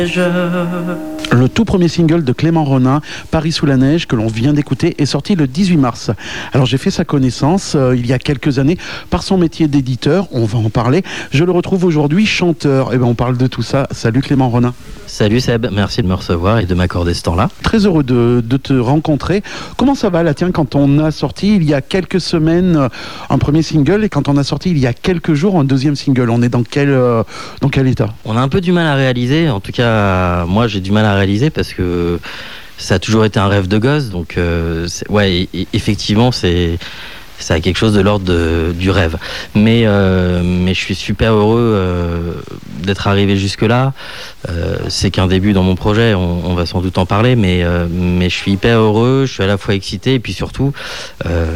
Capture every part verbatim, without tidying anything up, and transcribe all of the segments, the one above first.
Le tout premier single de Clément Renin, Paris sous la neige, que l'on vient d'écouter, est sorti le dix-huit mars. Alors j'ai fait sa connaissance euh, il y a quelques années par son métier d'éditeur, on va en parler. Je le retrouve aujourd'hui chanteur. Et ben on parle de tout ça. Salut Clément Renin. Salut Seb, merci de me recevoir et de m'accorder ce temps-là. Très heureux de, de te rencontrer. Comment ça va là, tiens, quand on a sorti il y a quelques semaines un premier single et quand on a sorti il y a quelques jours un deuxième single, on est dans quel, euh, dans quel état? On a un peu du mal à réaliser, en tout cas moi j'ai du mal à réaliser parce que ça a toujours été un rêve de gosse, donc euh, ouais, et, et, effectivement c'est... ça a quelque chose de l'ordre de, du rêve. Mais, euh, mais je suis super heureux euh, d'être arrivé jusque-là. Euh, c'est qu'un début dans mon projet, on, on va sans doute en parler, mais, euh, mais je suis hyper heureux, je suis à la fois excité, et puis surtout, il euh,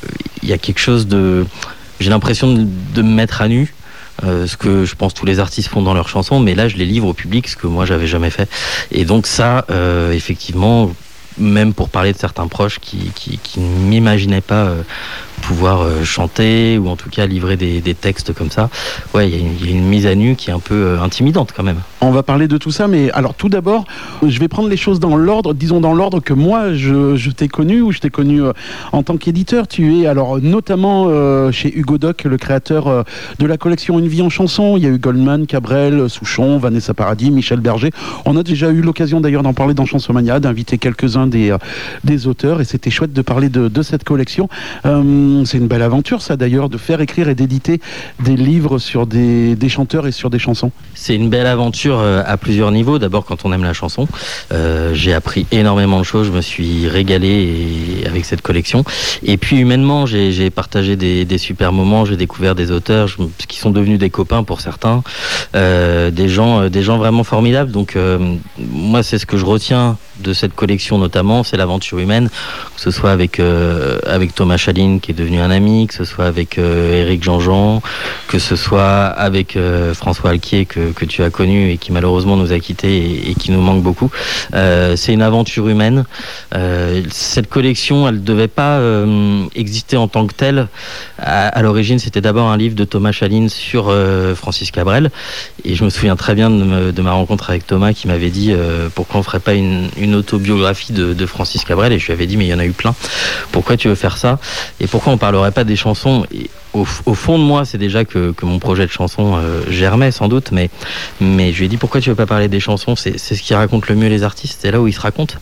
y a quelque chose de... J'ai l'impression de, de me mettre à nu. Euh, ce que je pense tous les artistes font dans leurs chansons, mais là je les livre au public, ce que moi j'avais jamais fait. Et donc ça, euh, effectivement, même pour parler de certains proches qui, qui, qui ne m'imaginaient pas euh, pouvoir euh, chanter ou en tout cas livrer des, des textes comme ça, ouais, il y, y a une mise à nu qui est un peu euh, intimidante quand même. On va parler de tout ça, mais alors tout d'abord, je vais prendre les choses dans l'ordre, disons dans l'ordre que moi je, je t'ai connu, ou je t'ai connu euh, en tant qu'éditeur. Tu es alors notamment euh, chez Hugo Doc, le créateur euh, de la collection Une vie en chanson. Il y a eu Goldman, Cabrel, Souchon, Vanessa Paradis, Michel Berger. On a déjà eu l'occasion d'ailleurs d'en parler dans Chansomania, d'inviter quelques-uns des, euh, des auteurs, et c'était chouette de parler de, de cette collection. Euh, c'est une belle aventure ça d'ailleurs, de faire écrire et d'éditer des livres sur des, des chanteurs et sur des chansons. C'est une belle aventure à plusieurs niveaux. D'abord, quand on aime la chanson, euh, j'ai appris énormément de choses, je me suis régalé et, avec cette collection. Et puis humainement, j'ai, j'ai partagé des, des super moments, j'ai découvert des auteurs je, qui sont devenus des copains pour certains, euh, des gens, des gens vraiment formidables. Donc euh, moi, c'est ce que je retiens de cette collection notamment, c'est l'aventure humaine, que ce soit avec euh, avec Thomas Chaline qui est devenu un ami, que ce soit avec euh, Éric Jean-Jean, que ce soit avec euh, François Alquier que, que tu as connu et qui malheureusement nous a quittés et, et qui nous manque beaucoup. Euh, c'est une aventure humaine. Euh, cette collection, elle devait pas euh, exister en tant que telle. À, à l'origine, c'était d'abord un livre de Thomas Chaline sur euh, Francis Cabrel, et je me souviens très bien de, me, de ma rencontre avec Thomas qui m'avait dit euh, pourquoi on ferait pas une, une autobiographie de, de Francis Cabrel, et je lui avais dit mais il y en a eu plein, pourquoi tu veux faire ça et pourquoi on parlerait pas des chansons. Et au, au fond de moi, c'est déjà que, que mon projet de chanson euh, germait sans doute, mais, mais je lui ai dit pourquoi tu veux pas parler des chansons, c'est, c'est ce qui raconte le mieux les artistes, c'est là où ils se racontent.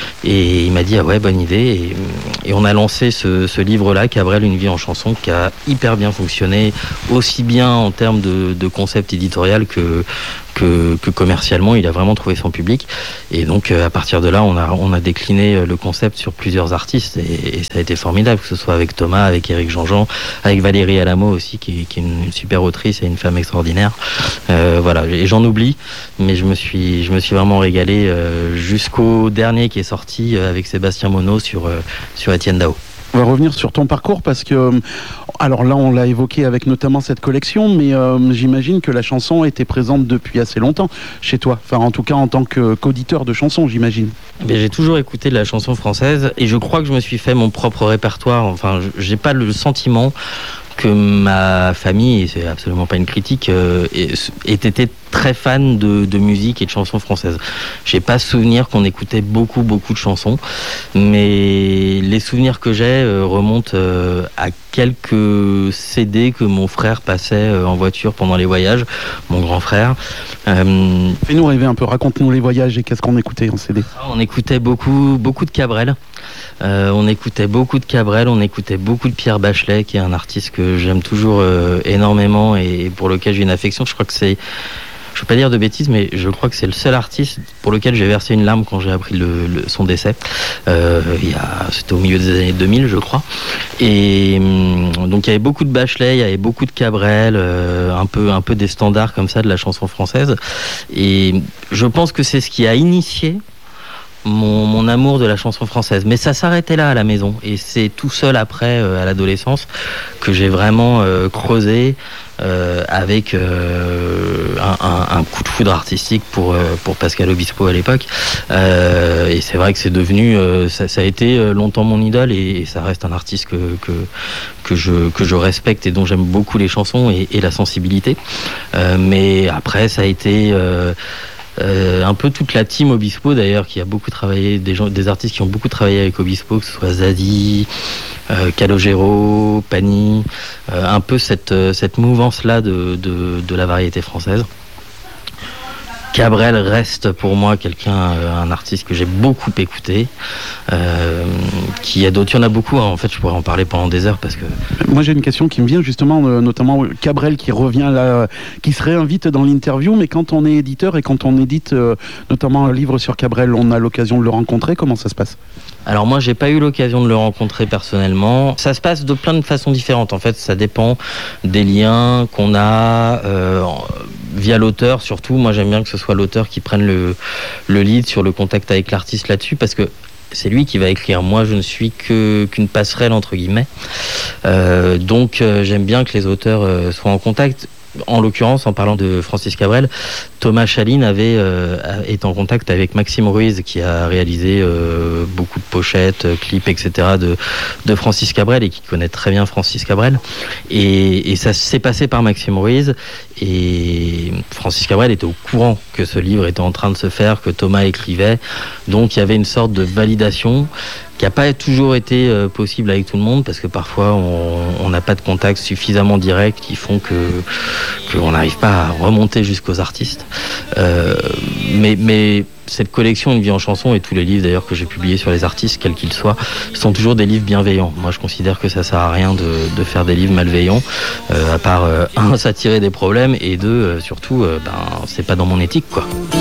Et il m'a dit ah ouais, bonne idée, et, et on a lancé ce, ce livre-là, Cabrel, Une vie en chanson, qui a hyper bien fonctionné, aussi bien en termes de, de concept éditorial que Que, que commercialement, il a vraiment trouvé son public. Et donc, euh, à partir de là, on a, on a décliné le concept sur plusieurs artistes, et, et ça a été formidable, que ce soit avec Thomas, avec Éric Jean-Jean, avec Valérie Alamo aussi, qui, qui est une, une super autrice et une femme extraordinaire. Euh, voilà, et j'en oublie, mais je me suis, je me suis vraiment régalé euh, jusqu'au dernier qui est sorti euh, avec Sébastien Monod sur, euh, sur Étienne Dao. On va revenir sur ton parcours parce que, alors là on l'a évoqué avec notamment cette collection, mais euh, j'imagine que la chanson était présente depuis assez longtemps chez toi, enfin en tout cas en tant que, qu'auditeur de chansons, j'imagine. Mais j'ai toujours écouté de la chanson française et je crois que je me suis fait mon propre répertoire. Enfin, j'ai pas le sentiment que ma famille, et c'est absolument pas une critique, euh, ait été très fan de, de musique et de chansons françaises. J'ai pas souvenir qu'on écoutait beaucoup beaucoup de chansons, mais les souvenirs que j'ai euh, remontent euh, à quelques C D que mon frère passait euh, en voiture pendant les voyages, mon grand frère. Euh, Fais-nous rêver un peu, raconte-nous les voyages et qu'est-ce qu'on écoutait en C D. On écoutait beaucoup beaucoup de Cabrel. Euh, on écoutait beaucoup de Cabrel, on écoutait beaucoup de Pierre Bachelet, qui est un artiste que j'aime toujours euh, énormément et pour lequel j'ai une affection. Je crois que c'est, je ne veux pas dire de bêtises, mais je crois que c'est le seul artiste pour lequel j'ai versé une larme quand j'ai appris le, le, son décès. Euh, il y a, c'était au milieu des années deux mille, je crois. Et donc il y avait beaucoup de Bachelet, il y avait beaucoup de Cabrel, euh, un peu, un peu des standards comme ça de la chanson française. Et je pense que c'est ce qui a initié Mon, mon amour de la chanson française, mais ça s'arrêtait là à la maison, et c'est tout seul après euh, à l'adolescence que j'ai vraiment euh, creusé euh, avec euh, un, un, un coup de foudre artistique pour euh, pour Pascal Obispo à l'époque, euh, et c'est vrai que c'est devenu euh, ça, ça a été longtemps mon idole, et, et ça reste un artiste que que que je que je respecte et dont j'aime beaucoup les chansons et, et la sensibilité, euh, mais après ça a été euh, euh, un peu toute la team Obispo d'ailleurs, qui a beaucoup travaillé, des, gens, des artistes qui ont beaucoup travaillé avec Obispo, que ce soit Zazie, euh, Calogero, Pani, euh, un peu cette, cette mouvance-là de, de, de la variété française. Cabrel reste pour moi quelqu'un, euh, un artiste que j'ai beaucoup écouté. Euh, qui a d'autres, il y en a beaucoup. Hein. En fait, je pourrais en parler pendant des heures parce que. Moi, j'ai une question qui me vient justement, euh, notamment Cabrel qui revient là, qui se réinvite dans l'interview. Mais quand on est éditeur et quand on édite euh, notamment un livre sur Cabrel, on a l'occasion de le rencontrer. Comment ça se passe ? Alors moi, j'ai pas eu l'occasion de le rencontrer personnellement. Ça se passe de plein de façons différentes. En fait, ça dépend des liens qu'on a euh, via l'auteur. Surtout, moi, j'aime bien que ce soit l'auteur qui prenne le, le lead sur le contact avec l'artiste là-dessus, parce que c'est lui qui va écrire. Moi, je ne suis que, qu'une passerelle, entre guillemets. Euh, donc, euh, j'aime bien que les auteurs euh, soient en contact. En l'occurrence, en parlant de Francis Cabrel, Thomas Chaline avait, euh, est en contact avec Maxime Ruiz, qui a réalisé euh, beaucoup de pochettes, clips, et cetera de, de Francis Cabrel et qui connaît très bien Francis Cabrel. Et, et ça s'est passé par Maxime Ruiz. Et Francis Cabrel était au courant que ce livre était en train de se faire, que Thomas écrivait. Donc il y avait une sorte de validation qui n'a pas toujours été euh, possible avec tout le monde, parce que parfois on n'a pas de contact suffisamment direct qui font que qu'on n'arrive pas à remonter jusqu'aux artistes. Euh, mais, mais cette collection Une vie en chanson, et tous les livres d'ailleurs que j'ai publiés sur les artistes, quels qu'ils soient, sont toujours des livres bienveillants. Moi je considère que ça sert à rien de, de faire des livres malveillants, euh, à part euh, un, s'attirer des problèmes, et deux, euh, surtout, euh, ben, c'est pas dans mon éthique, quoi.